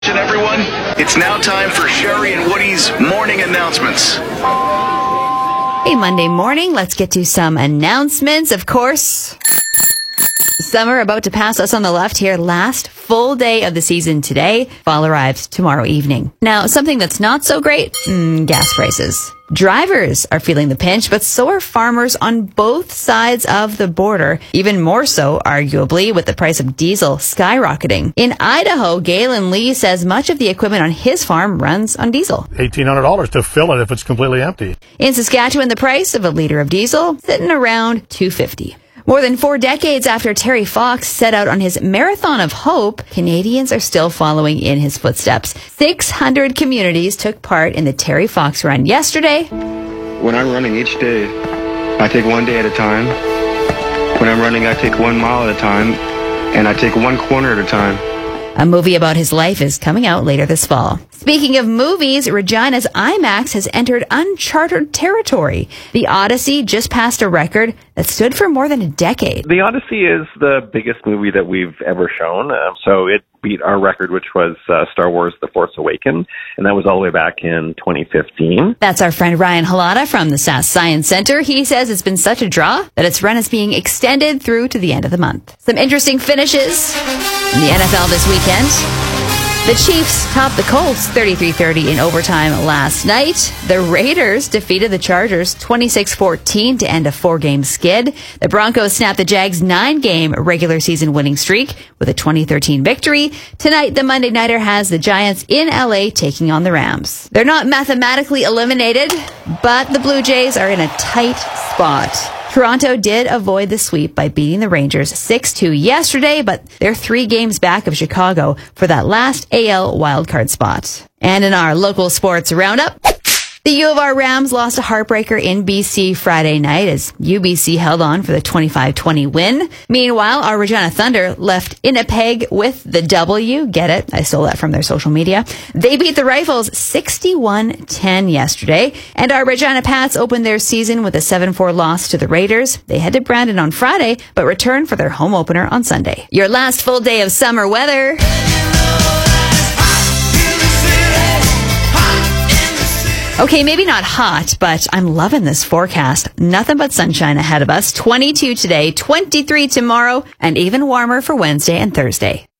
Everyone, it's now time for Sherry and Woody's morning announcements. Hey, Monday morning, let's get to some announcements. Of course, summer about to pass us on the left here. Last full day of the season today. Fall arrives tomorrow evening. Now, something that's not so great, gas prices. Drivers are feeling the pinch, but so are farmers on both sides of the border. Even more so, arguably, with the price of diesel skyrocketing. In Idaho, Galen Lee says much of the equipment on his farm runs on diesel. $1,800 to fill it if it's completely empty. In Saskatchewan, the price of a liter of diesel sitting around $2.50. More than 4 decades after Terry Fox set out on his Marathon of Hope, Canadians are still following in his footsteps. 600 communities took part in the Terry Fox run yesterday. When I'm running each day, I take one day at a time. When I'm running, I take 1 mile at a time, and I take 1 corner at a time. A movie about his life is coming out later this fall. Speaking of movies, Regina's IMAX has entered uncharted territory. The Odyssey just passed a record that stood for more than a decade. The Odyssey is the biggest movie that we've ever shown, so it beat our record, which was Star Wars The Force Awakens, and that was all the way back in 2015. That's our friend Ryan Halata from the SAS Science Center. He says it's been such a draw that its run is being extended through to the end of the month. Some interesting finishes in the NFL this weekend. The Chiefs topped the Colts 33-30 in overtime last night. The Raiders defeated the Chargers 26-14 to end a 4-game skid. The Broncos snapped the Jags' 9-game regular season winning streak with a 2013 victory. Tonight, the Monday Nighter has the Giants in LA taking on the Rams. They're not mathematically eliminated, but the Blue Jays are in a tight spot. Toronto did avoid the sweep by beating the Rangers 6-2 yesterday, but they're 3 games back of Chicago for that last AL wildcard spot. And in our local sports roundup, the U of R Rams lost a heartbreaker in BC Friday night as UBC held on for the 25-20 win. Meanwhile, our Regina Thunder left Winnipeg with the W. Get it? I stole that from their social media. They beat the Rifles 61-10 yesterday. And our Regina Pats opened their season with a 7-4 loss to the Raiders. They head to Brandon on Friday, but return for their home opener on Sunday. Your last full day of summer weather. Okay, maybe not hot, but I'm loving this forecast. Nothing but sunshine ahead of us. 22 today, 23 tomorrow, and even warmer for Wednesday and Thursday.